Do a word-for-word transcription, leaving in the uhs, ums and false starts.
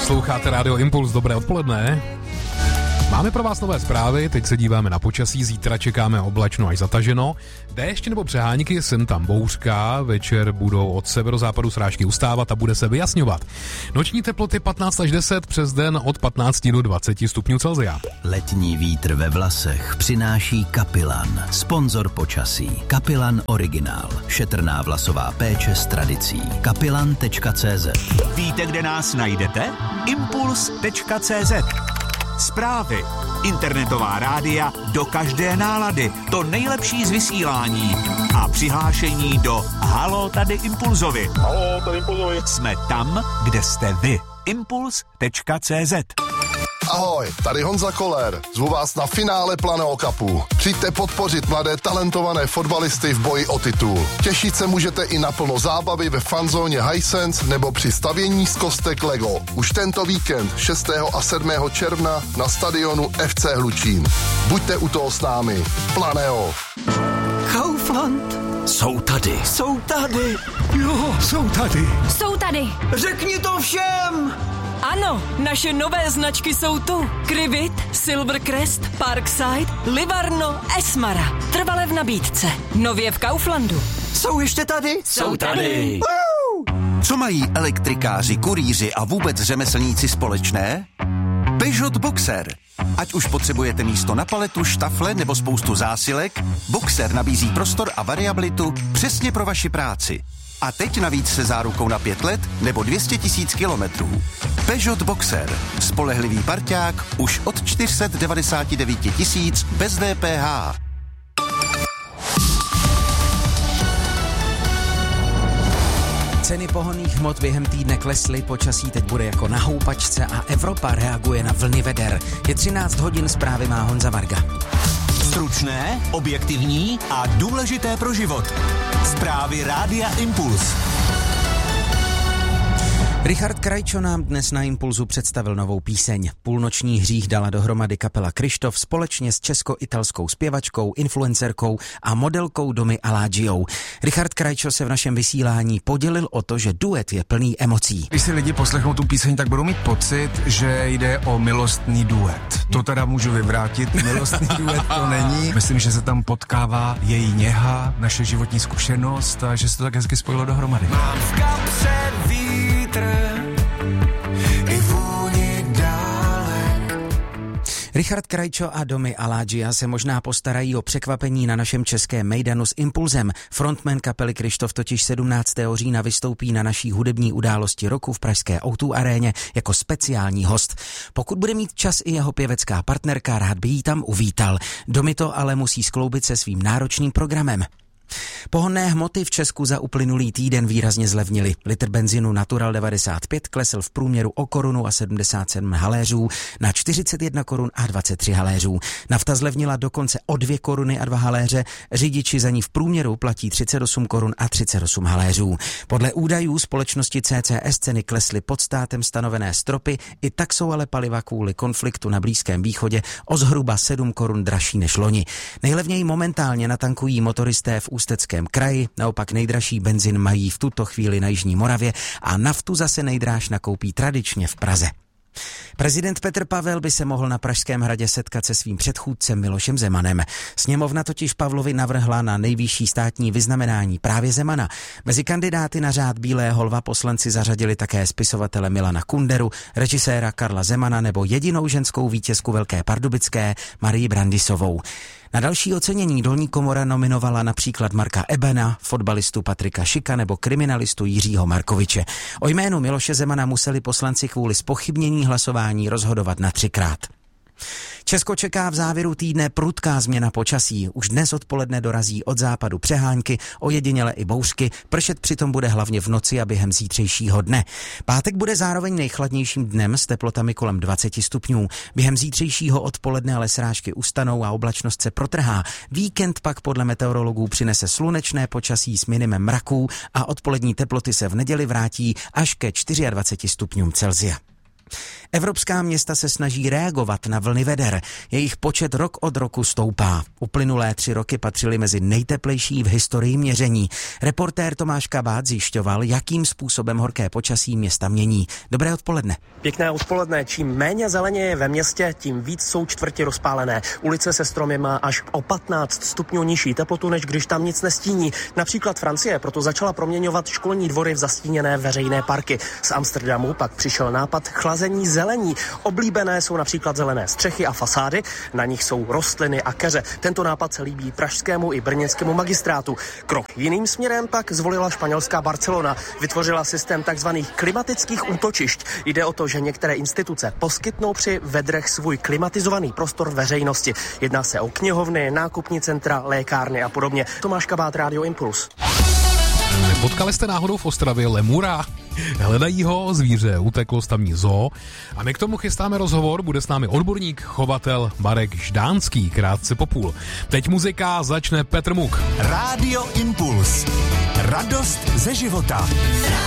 Posloucháte Rádio Impuls, dobré odpoledne. Máme pro vás nové zprávy, teď se díváme na počasí, zítra čekáme oblačno až zataženo. Déšť nebo přehánky, sem tam bouřka, večer budou od severozápadu srážky ustávat a bude se vyjasňovat. Noční teploty patnáct až deset, přes den od patnácti do dvaceti stupňů Celsia. Letní vítr ve vlasech přináší Kapilan, sponzor počasí. Kapilan Originál, šetrná vlasová péče s tradicí. kapilan tečka cé zet. Víte, kde nás najdete? impuls tečka cé zet. Zprávy, internetová rádia do každé nálady, to nejlepší z vysílání a přihlášení do Halo, tady Impulzovi. Halo, tady Impulzovi. Jsme tam, kde jste vy. impuls tečka cé zet. Ahoj, tady Honza Koller. Zvu vás na finále Planého Cupu. Přijďte podpořit mladé talentované fotbalisty v boji o titul. Těšit se můžete i na plno zábavy ve fanzóně Hisense nebo při stavění z kostek Lego. Už tento víkend šestého a sedmého června na stadionu ef cé Hlučín. Buďte u toho s námi. Planého. Kaufland. Jsou tady. Jsou tady. Jo, jsou tady. Jsou tady. Řekni to všem. Ano, naše nové značky jsou tu. Krivit, Silvercrest, Parkside, Livarno, Esmara. Trvale v nabídce. Nově v Kauflandu. Jsou ještě tady? Jsou tady. Co mají elektrikáři, kurýři a vůbec řemeslníci společné? Peugeot Boxer. Ať už potřebujete místo na paletu, štafle nebo spoustu zásilek, Boxer nabízí prostor a variabilitu přesně pro vaši práci. A teď navíc se zárukou na pět let nebo dvě stě tisíc kilometrů. Peugeot Boxer. Spolehlivý parťák už od čtyři sta devadesát devět tisíc bez dé pé há. Ceny pohonných hmot během týdne klesly, počasí teď bude jako na houpačce a Evropa reaguje na vlny veder. Je třináct hodin, zprávy má Honza Varga. Stručné, objektivní a důležité pro život. Zprávy Rádia Impuls. Richard Krajčo nám dnes na Impulzu představil novou píseň. Půlnoční hřích dala dohromady kapela Kryštof společně s česko-italskou zpěvačkou, influencerkou a modelkou Domi Alágiou. Richard Krajčo se v našem vysílání podělil o to, že duet je plný emocí. Když si lidi poslechnou tu píseň, tak budou mít pocit, že jde o milostný duet. To teda můžu vyvrátit, milostný duet to není. Myslím, že se tam potkává její něha, naše životní zkušenost a že se to tak hezky spojilo dohromady. Mám v kapse vítr i vůni dálek. Richard Krajčo a Domi Alágia se možná postarají o překvapení na našem českém mejdanu s Impulzem. Frontman kapely Kryštof totiž sedmnáctého října vystoupí na naší hudební události roku v pražské ó dva aréně jako speciální host. Pokud bude mít čas i jeho pěvecká partnerka, rád by jí tam uvítal. Domi to ale musí skloubit se svým náročným programem. Pohonné hmoty v Česku za uplynulý týden výrazně zlevnily. Litr benzinu Natural devadesát pět klesl v průměru o korunu a sedmdesát sedm haléřů na čtyřicet jedna korun a dvacet tři haléřů. Nafta zlevnila dokonce o dvě koruny a dva haléře, řidiči za ní v průměru platí třicet osm korun a třicet osm haléřů. Podle údajů společnosti C C S ceny klesly pod státem stanovené stropy, i tak jsou ale paliva kvůli konfliktu na Blízkém východě o zhruba sedm korun dražší než loni. Nejlevněji momentálně natankují motoristé v Ústeckém kraji, naopak nejdražší benzin mají v tuto chvíli na Jižní Moravě a naftu zase nejdráž nakoupí tradičně v Praze. Prezident Petr Pavel by se mohl na Pražském hradě setkat se svým předchůdcem Milošem Zemanem. Sněmovna totiž Pavlovi navrhla na nejvyšší státní vyznamenání právě Zemana. Mezi kandidáty na řád Bílého lva poslanci zařadili také spisovatele Milana Kunderu, režiséra Karla Zemana nebo jedinou ženskou vítězku Velké Pardubické Marii Brandisovou. Na další ocenění dolní komora nominovala například Marka Ebena, fotbalistu Patrika Šika nebo kriminalistu Jiřího Markoviče. O jménu Miloše Zemana museli poslanci kvůli zpochybnění hlasování rozhodovat na třikrát. Česko čeká v závěru týdne prudká změna počasí. Už dnes odpoledne dorazí od západu přehánky, ojediněle i bouřky, pršet přitom bude hlavně v noci a během zítřejšího dne. Pátek bude zároveň nejchladnějším dnem s teplotami kolem dvacet stupňů. Během zítřejšího odpoledne ale srážky ustanou a oblačnost se protrhá. Víkend pak podle meteorologů přinese slunečné počasí s minimem mraků a odpolední teploty se v neděli vrátí až ke dvaceti čtyři stupňům Celsia. Evropská města se snaží reagovat na vlny veder. Jejich počet rok od roku stoupá. Uplynulé tři roky patřily mezi nejteplejší v historii měření. Reportér Tomáš Kabát zjišťoval, jakým způsobem horké počasí města mění. Dobré odpoledne. Pěkné odpoledne. Čím méně zeleně je ve městě, tím víc jsou čtvrti rozpálené. Ulice se stromy má až o patnáct stupňů nižší teplotu, než když tam nic nestíní. Například Francie proto začala proměňovat školní dvory v zastíněné veřejné parky. Z Amsterdamu pak přišel nápad chlazení zelení. Oblíbené jsou například zelené střechy a fasády, na nich jsou rostliny a keře. Tento nápad se líbí pražskému i brněnskému magistrátu. Krok jiným směrem pak zvolila španělská Barcelona. Vytvořila systém takzvaných klimatických útočišť. Jde o to, že některé instituce poskytnou při vedrech svůj klimatizovaný prostor veřejnosti. Jedná se o knihovny, nákupní centra, lékárny a podobně. Tomáš Kabát, Rádio Impuls. Nepotkali jste náhodou v Ostravě lemura? Hledají ho, zvíře uteklo z tamní zoo. A my k tomu chystáme rozhovor, bude s námi odborník, chovatel Marek Ždánský, krátce po půl. Teď muzika, začne Petr Muk. Rádio Impuls. Radost ze života.